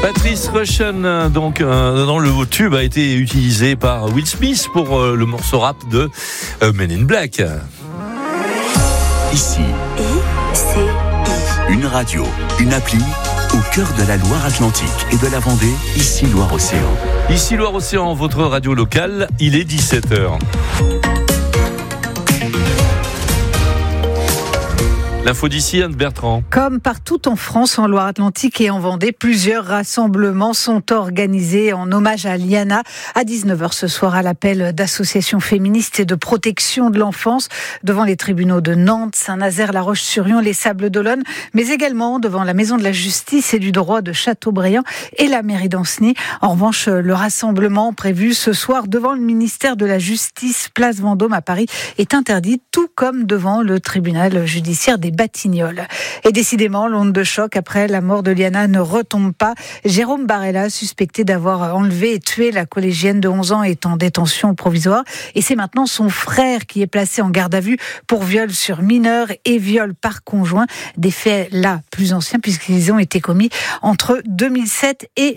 Patrice Rushen, donc dans le tube, a été utilisé par Will Smith pour le morceau rap de Men in Black. Ici, une radio, une appli au cœur de la Loire-Atlantique et de la Vendée, ici Loire-Océan. Ici Loire-Océan, votre radio locale, il est 17h. L'info d'ici, Anne Bertrand. Comme partout en France, en Loire-Atlantique et en Vendée, plusieurs rassemblements sont organisés en hommage à Liana. À 19h ce soir, à l'appel d'associations féministes et de protection de l'enfance, devant les tribunaux de Nantes, Saint-Nazaire, La Roche-sur-Yon, les Sables-d'Olonne, mais également devant la Maison de la Justice et du Droit de Châteaubriand et la mairie d'Ancenis. En revanche, le rassemblement prévu ce soir devant le ministère de la Justice, place Vendôme à Paris, est interdit, tout comme devant le tribunal judiciaire des Batignolles. Et décidément, l'onde de choc après la mort de Liana ne retombe pas. Jérôme Barella, suspecté d'avoir enlevé et tué la collégienne de 11 ans, est en détention provisoire. Et c'est maintenant son frère qui est placé en garde à vue pour viol sur mineur et viol par conjoint. Des faits là plus anciens puisqu'ils ont été commis entre 2007 et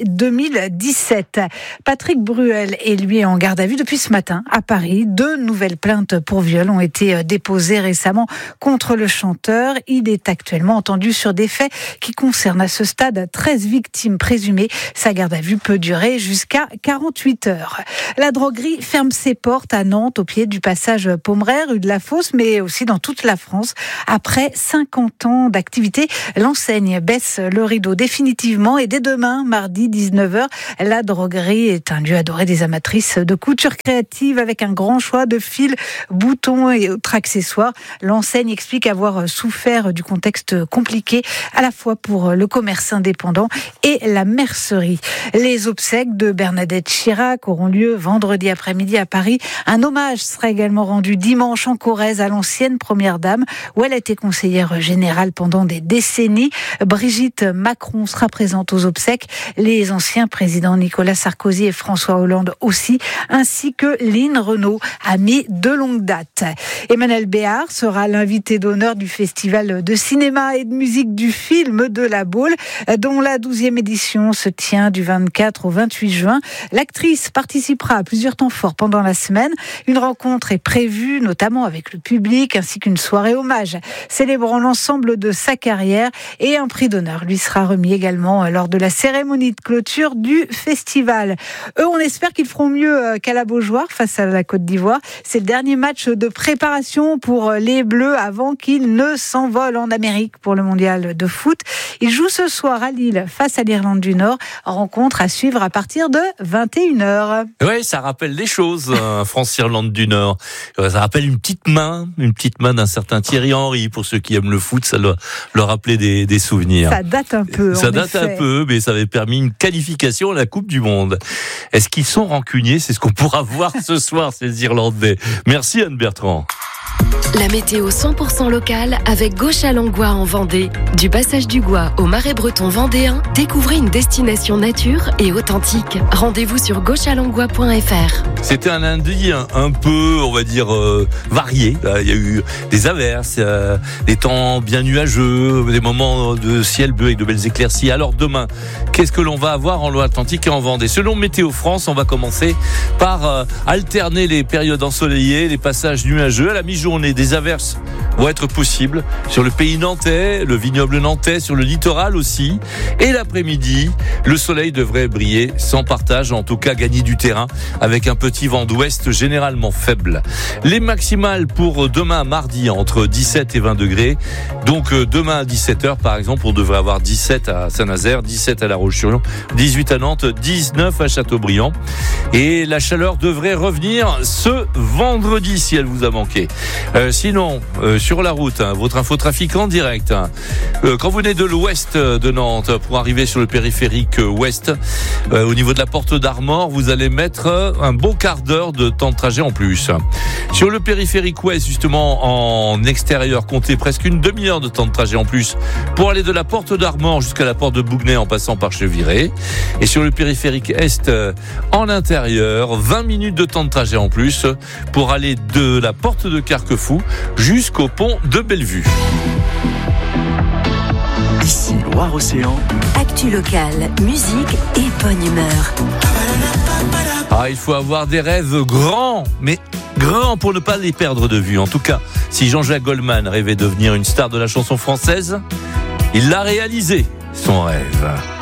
2017. Patrick Bruel est lui en garde à vue depuis ce matin à Paris. 2 nouvelles plaintes pour viol ont été déposées récemment contre le chanteur. Il est actuellement entendu sur des faits qui concernent à ce stade 13 victimes présumées. Sa garde à vue peut durer jusqu'à 48 heures. La droguerie ferme ses portes à Nantes, au pied du passage Pommeraye, rue de la Fosse, mais aussi dans toute la France. Après 50 ans d'activité, l'enseigne baisse le rideau définitivement et dès demain, mardi 19h, la droguerie est un lieu adoré des amatrices de couture créative avec un grand choix de fils, boutons et autres accessoires. L'enseigne explique avoir souffert du contexte compliqué à la fois pour le commerce indépendant et la mercerie. Les obsèques de Bernadette Chirac auront lieu vendredi après-midi à Paris. Un hommage sera également rendu dimanche en Corrèze à l'ancienne première dame où elle a été conseillère générale pendant des décennies. Brigitte Macron sera présente aux obsèques, les anciens présidents Nicolas Sarkozy et François Hollande aussi, ainsi que Lynn Renaud, amie de longue date. Emmanuel Béard sera l'invité d'honneur du festival de cinéma et de musique du film de La Baule, dont la 12e édition se tient du 24 au 28 juin. L'actrice participera à plusieurs temps forts pendant la semaine. Une rencontre est prévue, notamment avec le public, ainsi qu'une soirée hommage célébrant l'ensemble de sa carrière, et un prix d'honneur lui sera remis également lors de la cérémonie de clôture du festival. Eux, on espère qu'ils feront mieux qu'à la Beaujoire face à la Côte d'Ivoire. C'est le dernier match de préparation pour les Bleus avant qu'ils ne s'envole en Amérique pour le mondial de foot. Il joue ce soir à Lille face à l'Irlande du Nord. Rencontre à suivre à partir de 21h. Oui, ça rappelle des choses, France-Irlande du Nord. Ça rappelle une petite main d'un certain Thierry Henry. Pour ceux qui aiment le foot, ça doit leur rappeler des souvenirs. Ça date un peu. Ça date un peu, mais ça avait permis une qualification à la Coupe du Monde. Est-ce qu'ils sont rancuniers ? C'est ce qu'on pourra voir ce soir, ces Irlandais. Merci Anne Bertrand. La météo 100% locale avec Gauche-à-Langlois en Vendée. Du passage du Gois au Marais breton vendéen, découvrez une destination nature et authentique. Rendez-vous sur gauchealanglois.fr. C'était un lundi un peu, on va dire, varié. Il y a eu des averses, des temps bien nuageux, des moments de ciel bleu avec de belles éclaircies. Alors demain, qu'est-ce que l'on va avoir en Loire-Atlantique et en Vendée ? Selon Météo France, on va commencer par alterner les périodes ensoleillées, les passages nuageux. À la mi-journée, des averses vont être possibles sur le pays nantais, le vignoble nantais, sur le littoral aussi. Et l'après-midi, le soleil devrait briller sans partage, en tout cas gagner du terrain, avec un petit vent d'ouest généralement faible. Les maximales pour demain mardi entre 17 et 20 degrés. Donc demain à 17h par exemple, on devrait avoir 17 à Saint-Nazaire, 17 à La Roche-sur-Yon, 18 à Nantes, 19 à Châteaubriand. Et la chaleur devrait revenir ce vendredi si elle vous a manqué. Sinon, sur la route, votre infotrafic en direct. Quand vous venez de l'ouest de Nantes pour arriver sur le périphérique ouest, au niveau de la porte d'Armor, vous allez mettre un bon quart d'heure de temps de trajet en plus. Sur le périphérique ouest, justement en extérieur, comptez presque une demi-heure de temps de trajet en plus pour aller de la porte d'Armor jusqu'à la porte de Bouguenais en passant par Cheviré. Et sur le périphérique est en intérieur, 20 minutes de temps de trajet en plus pour aller de la porte de Carquefou jusqu'au pont de Bellevue. Ici, Loire-Océan. Actu locale, musique et bonne humeur. Il faut avoir des rêves grands, mais grands pour ne pas les perdre de vue. En tout cas, si Jean-Jacques Goldman rêvait de devenir une star de la chanson française, il l'a réalisé, son rêve.